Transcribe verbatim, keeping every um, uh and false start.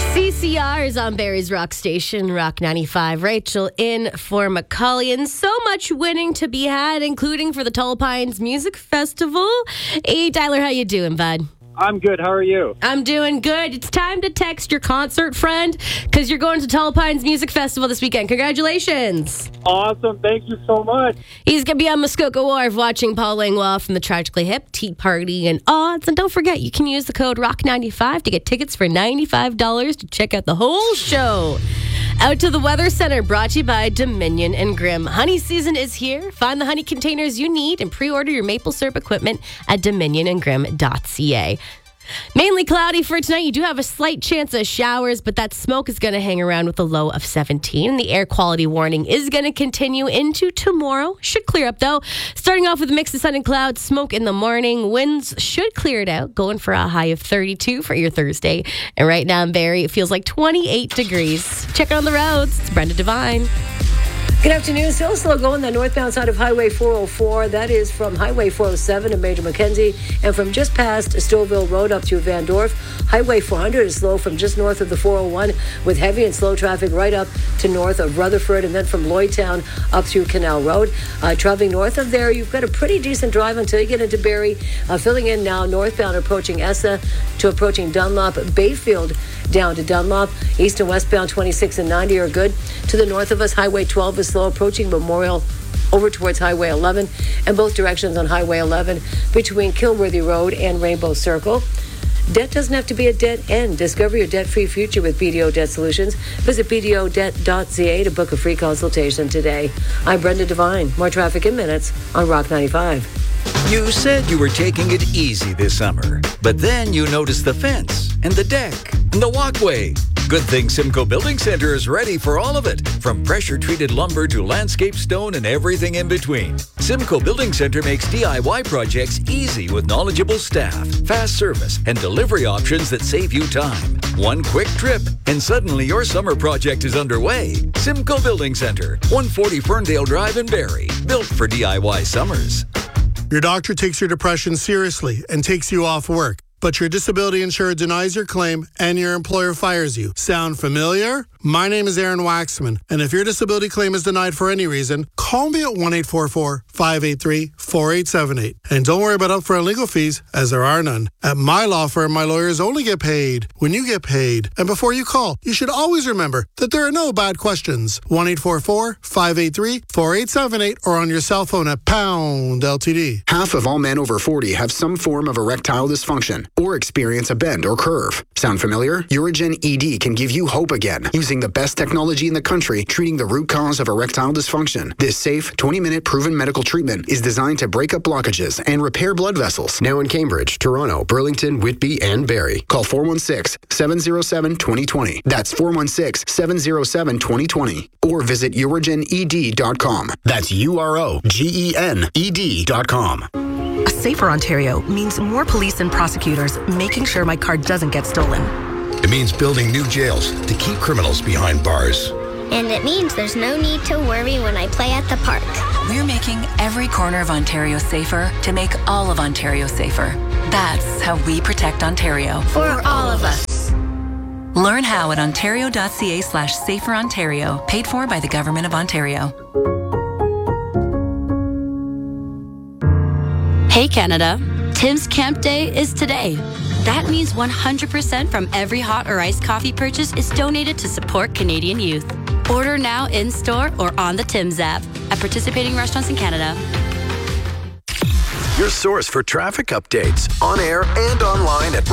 C C R is on Barrie's Rock Station, Rock ninety-five. Rachel in for Macaulay, and so much winning to be had, including for the Tall Pines Music Festival. Hey, Tyler, how you doing, bud? I'm good. How are you? I'm doing good. It's time to text your concert friend because you're going to Tall Pines Music Festival this weekend. Congratulations. Awesome. Thank you so much. He's going to be on Muskoka Wharf watching Paul Langlois from the Tragically Hip, Tea Party, and odds. And don't forget, you can use the code rock ninety-five to get tickets for ninety-five dollars to check out the whole show. Out to the Weather Center, brought to you by Dominion and Grimm. Honey season is here. Find the honey containers you need and pre-order your maple syrup equipment at dominion and grimm dot c a. Mainly cloudy for tonight. You do have a slight chance of showers, but that smoke is going to hang around with a low of seventeen. The air quality warning is going to continue into tomorrow. Should clear up, though. Starting off with a mix of sun and clouds, smoke in the morning. Winds should clear it out, going for a high of thirty-two for your Thursday. And right now in Barrie, it feels like twenty-eight degrees. Check it on the roads. It's Brenda Devine. Good afternoon. Still slow going the northbound side of Highway four oh four. That is from Highway four oh seven to Major Mackenzie, and from just past Stouffville Road up through Van Dorf. Highway four hundred is slow from just north of the four oh one, with heavy and slow traffic right up to north of Rutherford, and then from Lloydtown up through Canal Road. Uh, traveling north of there, you've got a pretty decent drive until you get into Barrie. Uh, filling in now northbound approaching Essa to approaching Dunlop. Bayfield down to Dunlop. East and westbound twenty-six and ninety are good. To the north of us, Highway twelve is slow approaching Memorial over towards Highway eleven, and both directions on Highway eleven between Kilworthy Road and Rainbow Circle. Debt doesn't have to be a dead end. Discover your debt-free future with B D O Debt Solutions. Visit b d o debt dot c a to book a free consultation today. I'm Brenda Devine. More traffic in minutes on Rock ninety-five. You said you were taking it easy this summer, but then you noticed the fence and the deck and the walkway. Good thing Simcoe Building Center is ready for all of it, from pressure-treated lumber to landscape stone and everything in between. Simcoe Building Center makes D I Y projects easy with knowledgeable staff, fast service, and delivery options that save you time. One quick trip, and suddenly your summer project is underway. Simcoe Building Center, one forty Ferndale Drive in Barrie, built for D I Y summers. Your doctor takes your depression seriously and takes you off work, but your disability insurer denies your claim and your employer fires you. Sound familiar? My name is Aaron Waxman, and if your disability claim is denied for any reason, call me at one eight four four, five eight three, four eight seven eight. And don't worry about upfront legal fees, as there are none. At my law firm, my lawyers only get paid when you get paid. And before you call, you should always remember that there are no bad questions. one eight four four, five eight three, four eight seven eight or on your cell phone at pound L T D. Half of all men over forty have some form of erectile dysfunction or experience a bend or curve. Sound familiar? Urigen E D can give you hope again, using the best technology in the country, treating the root cause of erectile dysfunction. This safe, twenty-minute proven medical treatment is designed to break up blockages and repair blood vessels. Now in Cambridge, Toronto, Burlington, Whitby, and Barrie. Call four one six, seven zero seven, two zero two zero. That's four one six, seven zero seven, two zero two zero. Or visit urigen e d dot com. That's U R O G E N E D dot com. A safer Ontario means more police and prosecutors making sure my car doesn't get stolen. It means building new jails to keep criminals behind bars. And it means there's no need to worry when I play at the park. We're making every corner of Ontario safer to make all of Ontario safer. That's how we protect Ontario. For all of us. Learn how at ontario.ca slash safer Ontario. Paid for by the Government of Ontario. Hey Canada, Tim's Camp Day is today. That means one hundred percent from every hot or iced coffee purchase is donated to support Canadian youth. Order now in-store or on the Tim's app at participating restaurants in Canada. Your source for traffic updates on air and online at